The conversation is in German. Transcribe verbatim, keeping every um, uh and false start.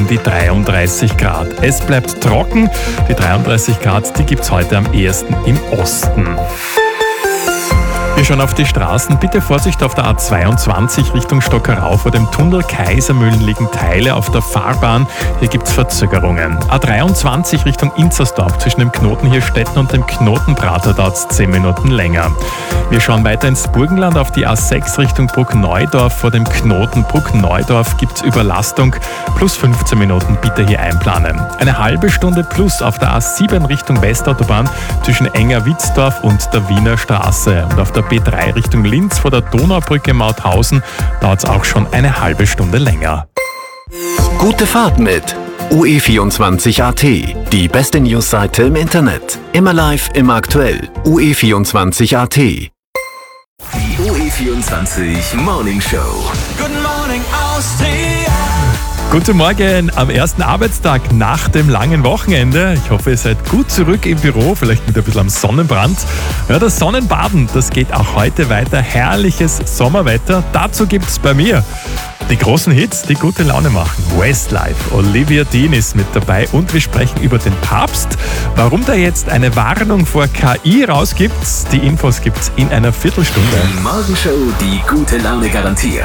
dann die dreiunddreißig Grad. Es bleibt trocken. Die dreiunddreißig Grad, die gibt es heute am ehesten im Osten. Wir schauen auf die Straßen. Bitte Vorsicht auf der A zweiundzwanzig Richtung Stockerau. Vor dem Tunnel Kaisermühlen liegen Teile auf der Fahrbahn. Hier gibt es Verzögerungen. A dreiundzwanzig Richtung Inzersdorf. Zwischen dem Knoten Hirstetten und dem Knoten Prater dauert es zehn Minuten länger. Wir schauen weiter ins Burgenland auf die A sechs Richtung Bruckneudorf. Vor dem Knoten Bruckneudorf gibt es Überlastung. Plus fünfzehn Minuten, bitte hier einplanen. Eine halbe Stunde plus auf der A sieben Richtung Westautobahn zwischen Enger-Witzdorf und der Wiener Straße. Und auf der B drei Richtung Linz vor der Donaubrücke Mauthausen dauert es auch schon eine halbe Stunde länger. Gute Fahrt mit U E vierundzwanzig Punkt A T. Die beste Newsseite im Internet. Immer live, immer aktuell. U E vierundzwanzig Punkt A T. Die U E vierundzwanzig Morning Show. Good morning, Austria. Guten Morgen am ersten Arbeitstag nach dem langen Wochenende. Ich hoffe, ihr seid gut zurück im Büro, vielleicht mit ein bisschen am Sonnenbrand. Ja, das Sonnenbaden, das geht auch heute weiter. Herrliches Sommerwetter. Dazu gibt es bei mir die großen Hits, die gute Laune machen. Westlife, Olivia Dean ist mit dabei und wir sprechen über den Papst. Warum der jetzt eine Warnung vor K I rausgibt, die Infos gibt's in einer Viertelstunde. Die Morgenshow, die gute Laune garantiert.